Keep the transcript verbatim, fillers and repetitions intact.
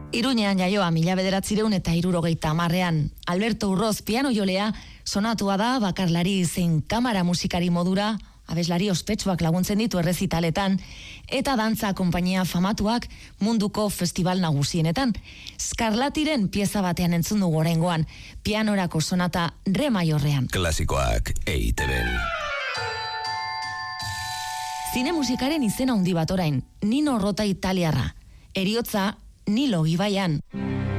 Iruñean jaioa mila bederatzireun eta hirurogeita hamarrean. Alberto Urroz piano jolea sonatua da bakarlari zein kamara musikari modura, abeslari ospetsuak laguntzen ditu errezitaletan, eta dantza konpainia famatuak munduko festival nagusienetan. Scarlatiren pieza batean entzun dugu oraingoan, pianorako sonata re maiorrean. Klasikoak E I TeBen. Zine musikaren izena handi bat orain, Nino Rota italiarra. Heriotza Nilo ibaian.